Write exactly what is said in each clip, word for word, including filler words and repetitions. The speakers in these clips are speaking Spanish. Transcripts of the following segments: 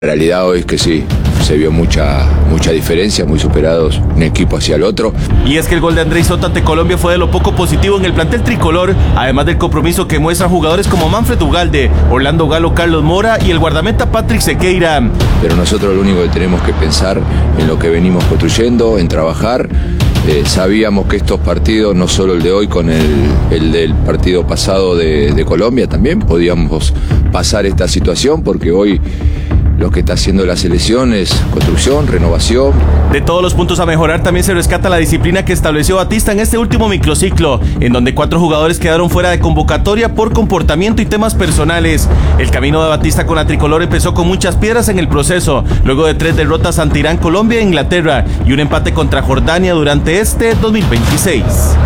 La realidad hoy es que sí, se vio mucha, mucha diferencia, muy superados un equipo hacia el otro. Y es que el gol de Andrés Soto ante Colombia fue de lo poco positivo en el plantel tricolor, además del compromiso que muestran jugadores como Manfred Ugalde, Orlando Galo, Carlos Mora y el guardameta Patrick Sequeira. Pero nosotros lo único que tenemos que pensar en lo que venimos construyendo, en trabajar. Eh, sabíamos que estos partidos, no solo el de hoy, con el, el del partido pasado de, de Colombia también, podíamos pasar esta situación porque hoy lo que está haciendo la selección es construcción, renovación. De todos los puntos a mejorar también se rescata la disciplina que estableció Batista en este último microciclo, en donde cuatro jugadores quedaron fuera de convocatoria por comportamiento y temas personales. El camino de Batista con la tricolor empezó con muchas piedras en el proceso, luego de tres derrotas ante Irán, Colombia e Inglaterra y un empate contra Jordania durante este dos mil veintiséis.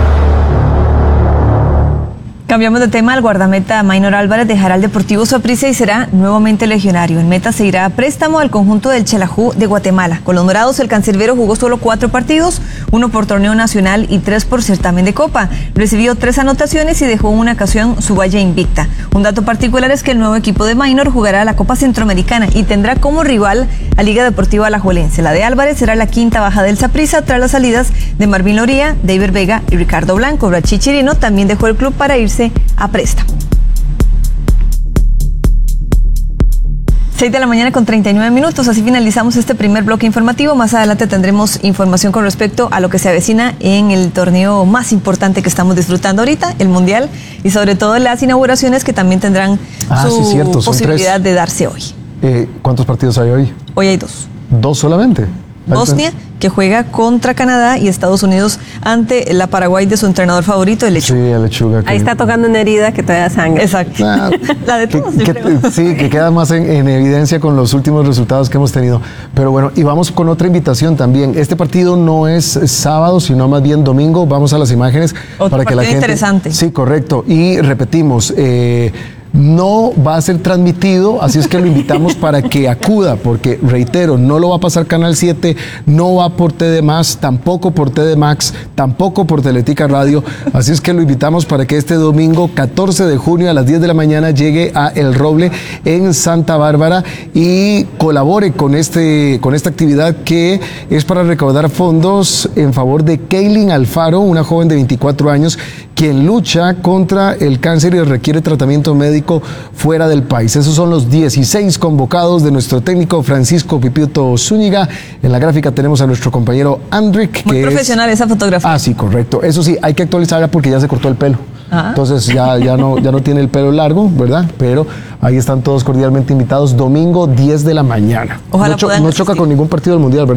Cambiamos de tema. El guardameta Maynor Álvarez dejará el Deportivo Saprissa y será nuevamente legionario. En meta se irá a préstamo al conjunto del Xelajú de Guatemala. Con los morados, el cancerbero jugó solo cuatro partidos, uno por torneo nacional y tres por certamen de Copa. Recibió tres anotaciones y dejó en una ocasión su valla invicta. Un dato particular es que el nuevo equipo de Maynor jugará la Copa Centroamericana y tendrá como rival a Liga Deportiva Alajuelense. La de Álvarez será la quinta baja del Saprissa tras las salidas de Marvin Loría, David Vega y Ricardo Blanco. Brachi Chirino también dejó el club para irse a préstamo. seis de la mañana con treinta y nueve minutos, así finalizamos este primer bloque informativo. Más adelante tendremos información con respecto a lo que se avecina en el torneo más importante que estamos disfrutando ahorita, el Mundial, y sobre todo las inauguraciones que también tendrán ah, su sí, cierto. Son posibilidad tres. de darse hoy. Eh, ¿Cuántos partidos hay hoy? Hoy hay dos. ¿Dos solamente? Bosnia, que juega contra Canadá, y Estados Unidos ante la Paraguay de su entrenador favorito, el Lechuga. Sí, el Lechuga. Que... Ahí está tocando una herida que te da sangre. Exacto. Ah, la de todos. que, que, sí, que queda más en, en evidencia con los últimos resultados que hemos tenido. Pero bueno, y vamos con otra invitación también. Este partido no es sábado, sino más bien domingo. Vamos a las imágenes. Otro para que la gente... interesante. Sí, correcto. Y repetimos, eh, no va a ser transmitido, así es que lo invitamos para que acuda, porque reitero, no lo va a pasar Canal siete, no va por T D más, tampoco por T D Max, tampoco por Teletica Radio, así es que lo invitamos para que este domingo catorce de junio a las diez de la mañana llegue a El Roble en Santa Bárbara y colabore con, este, con esta actividad que es para recaudar fondos en favor de Kaylin Alfaro, una joven de veinticuatro años, quien lucha contra el cáncer y requiere tratamiento médico fuera del país. Esos son los dieciséis convocados de nuestro técnico Francisco Pipito Zúñiga. En la gráfica tenemos a nuestro compañero Andrick. Muy que profesional es... esa fotografía. Ah, sí, correcto. Eso sí, hay que actualizarla porque ya se cortó el pelo. Ah. Entonces ya, ya, no, ya no tiene el pelo largo, ¿verdad? Pero ahí están todos cordialmente invitados, domingo diez de la mañana. Ojalá no, cho puedan no choca asistir. con ningún partido del Mundial, ¿verdad?